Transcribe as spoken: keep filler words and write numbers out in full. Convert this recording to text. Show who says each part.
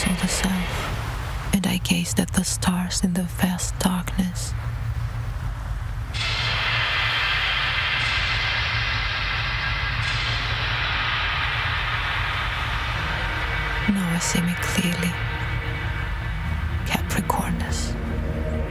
Speaker 1: saw the self, and I gazed at the stars in the vast darkness. Now I see me clearly. Capricornus,